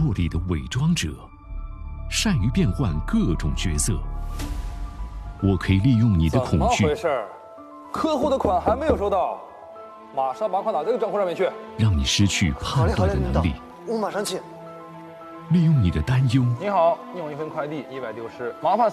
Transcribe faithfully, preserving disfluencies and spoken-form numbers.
落里的伪装者，善于变换各种角色。我可以利用你的恐惧， 怎么回事？客户的款还没有收到，马上把款打这个账户上面去， 让你失去判断的能力。 我马上去。 利用你的担忧， 你好，你有一份快递一百六十，麻烦。